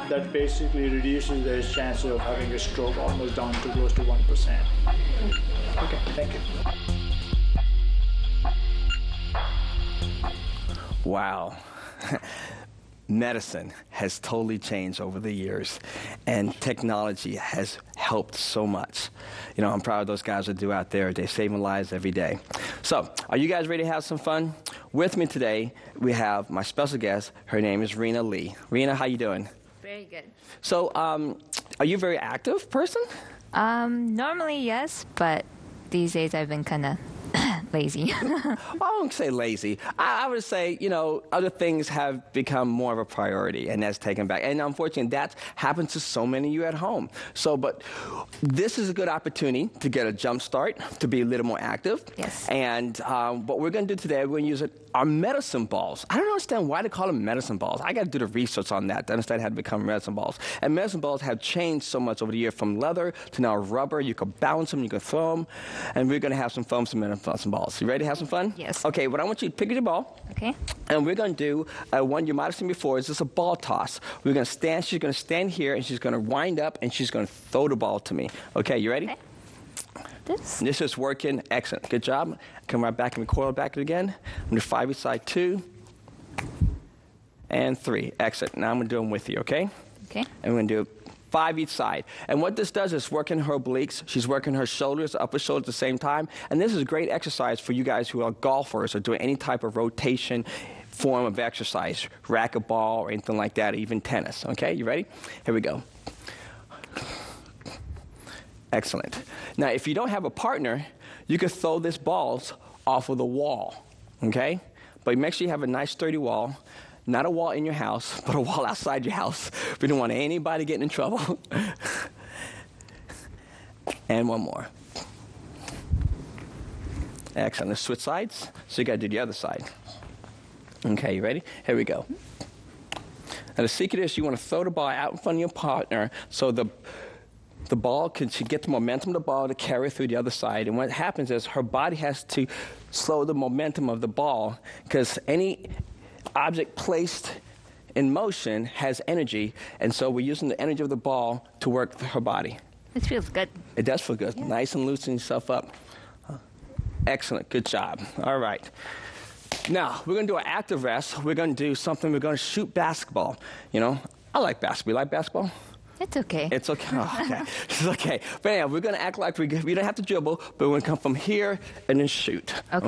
that basically reduces the chance of having a stroke almost down to close to 1%. Okay, thank you. Wow. Medicine has totally changed over the years, and technology has helped so much. You know, I'm proud of those guys that do out there. They're saving lives every day. So, are you guys ready to have some fun? With me today, we have my special guest. Her name is Rena Lee. Rena, how you doing? Very good. So, are you a very active person? Normally, yes, but these days I've been kind of lazy. Well, I wouldn't say lazy. I would say, you know, other things have become more of a priority, and that's taken back. And unfortunately, that happens to so many of you at home. So, but this is a good opportunity to get a jump start, to be a little more active. Yes. And what we're going to do today, we're going to use our medicine balls. I don't understand why they call them medicine balls. I got to do the research on that to understand how to become medicine balls. And medicine balls have changed so much over the year, from leather to now rubber. You can balance them, you can throw them, and we're going to have some fun with some medicine balls. You ready to have some fun? Yes. Okay, what I want you to pick your ball. Okay. And we're going to do one you might have seen before. Is just a ball toss. We're going to stand. She's going to stand here, and she's going to wind up, and she's going to throw the ball to me. Okay, you ready? Okay. This is working. Excellent. Good job. Come right back and recoil back again. I'm going to do 5 each side. 2 and 3. Excellent. Now I'm going to do them with you, okay? Okay. And we're going to do 5 each side. And what this does is working her obliques. She's working her shoulders, upper shoulders at the same time. And this is a great exercise for you guys who are golfers or doing any type of rotation form of exercise, racquetball or anything like that, or even tennis. Okay, you ready? Here we go. Excellent. Now, if you don't have a partner, you can throw these balls off of the wall, okay? But make sure you have a nice sturdy wall. Not a wall in your house, but a wall outside your house. We don't want anybody getting in trouble. And one more. Excellent. Let's switch sides. So you got to do the other side. Okay, you ready? Here we go. Now the secret is you want to throw the ball out in front of your partner so the ball can get the momentum of the ball to carry through the other side. And what happens is her body has to slow the momentum of the ball, because any object placed in motion has energy, and so we're using the energy of the ball to work her body. It feels good. It does feel good. Yeah. Nice and loosen yourself up. Excellent. Good job. All right. Now, we're going to do an active rest. We're going to do something. We're going to shoot basketball. You know, I like basketball. You like basketball? It's okay. It's okay. Oh, okay. It's okay. But yeah, we're going to act like we don't have to dribble, but we're going to come from here and then shoot. Okay.